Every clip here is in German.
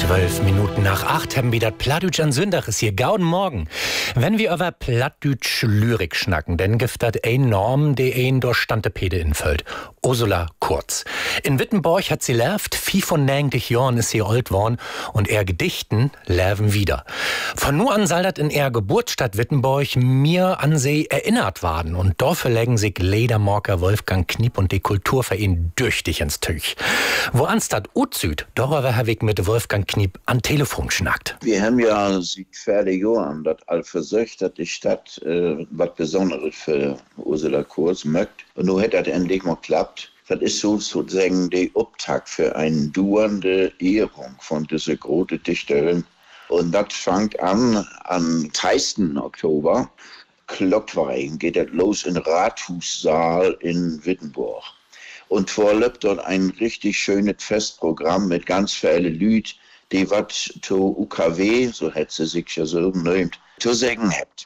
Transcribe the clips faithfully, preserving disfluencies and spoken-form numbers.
Zwölf Minuten nach acht haben wir das Plattdütsch an Sündach ist hier. Gauden Morgen. Wenn wir über Plattdütsch Lyrik schnacken, dann gibt das ein Norm, die ein durch Stantepede infüllt. Ursula Kurz. In Wittenborg hat sie lerft, fünfundneunzig Jahren ist sie alt worden und er Gedichten lerven wieder. Von nu an soll das in er Geburtsstadt Wittenborg mir an sie erinnert werden und dafür legen sich Ledermorker Wolfgang Kniep und die Kulturverein düchtig ins Tüch. Wo anstatt Utsüd, darüber habe ich mit Wolfgang Kniep an Telefon schnackt. Wir haben ja seit viele Jahren das all versucht, dass die Stadt äh, was Besonderes für Ursula Kurz möchte. Und nun hat das endlich mal geklappt. Das ist sozusagen der Auftakt für eine dauernde Ehrung von dieser großen Dichterin. Und das fängt an am dreißigsten Oktober. Klockwein geht das los im Rathaussaal in Wittenborg. Und vorlebt dort ein richtig schönes Festprogramm mit ganz vielen Leuten, die was zu U K W, so hat sie sich ja so genannt, zu sagen hat.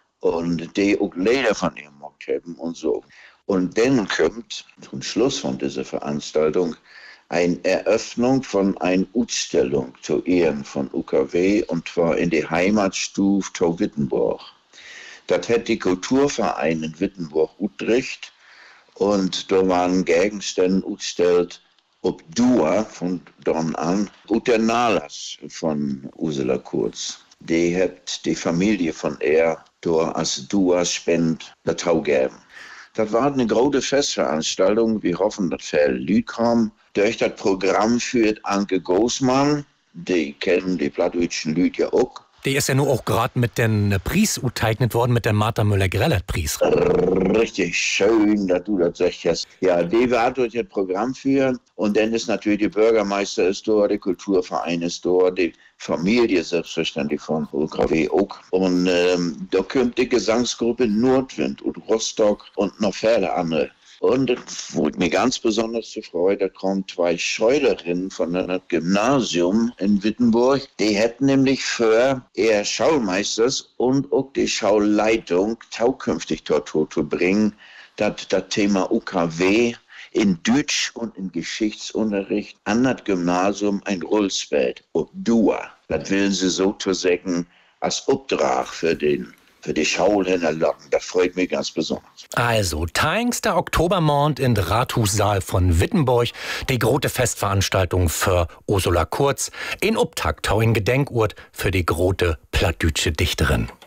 Und die auch Lieder von ihr gemacht haben und so. Und dann kommt zum Schluss von dieser Veranstaltung eine Eröffnung von einer Ausstellung zu Ehren von U K W, und zwar in die Heimatstufe zu Wittenborg. Das hat die Kulturverein in Wittenborg-Utrecht. Und da waren Gegenstände ausgestellt, ob Dua von dann an, und der Nalas von Ursula Kurz. Die hat die Familie von er da als Dua spend dazu gegeben. Das war eine große Festveranstaltung. Wir hoffen, dass viele Leute kommen. Durch das Programm führt Anke Großmann, die kennen die plattdeutschen Leute ja auch. Die ist ja nur auch gerade mit den Preis uteichnet worden, mit der Martha Müller-Grellert-Preis. Richtig schön, dass du das sagst. Ja, die wird durch das Programm führen. Und dann ist natürlich der Bürgermeister ist da, der Kulturverein ist da, die Familie selbstverständlich von U K W auch. Und ähm, da kommt die Gesangsgruppe Nordwind und Rostock und noch viele andere. Und wo ich mir ganz besonders zu freue, da kommen zwei Schülerinnen von einem Gymnasium in Wittenborg. Die hätten nämlich für ihr Schulmeisters und auch die Schulleitung taukünftig dort zu bringen, dass das Thema U K W in Deutsch und in Geschichtsunterricht an das Gymnasium ein Rolle spielt. Und Dua, das will sie sozusagen als Auftrag für den für die Schaulhändler locken. Das freut mich ganz besonders. Also, teingster Oktobermond in Rathaussaal von Wittenborg, die große Festveranstaltung für Ursula Kurz, in Uptakt, in Gedenkurt für die große plattdütsche Dichterin.